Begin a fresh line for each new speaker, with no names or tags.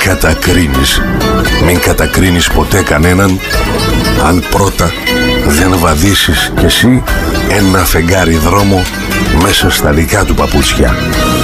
κατακρίνεις. Μην κατακρίνεις ποτέ κανέναν αν πρώτα δεν βαδίσεις κι εσύ ένα φεγγάρι δρόμο μέσα στα δικά του παπούτσια.